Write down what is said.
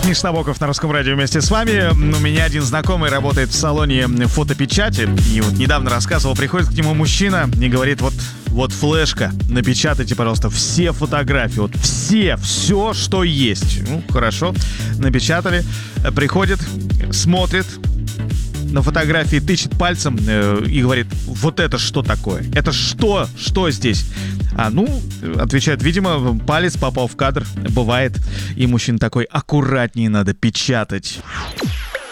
Миш Набоков на Русском радио вместе с вами. У меня один знакомый работает в салоне фотопечати. И вот недавно рассказывал, приходит к нему мужчина и говорит, вот флешка, напечатайте, пожалуйста, все фотографии. Вот все, что есть. Ну, хорошо, напечатали. Приходит, смотрит на фотографии, тычет пальцем и говорит, вот это что такое? Это что? Что здесь? Отвечает, видимо, палец попал в кадр. Бывает. И мужчина такой, аккуратнее надо печатать.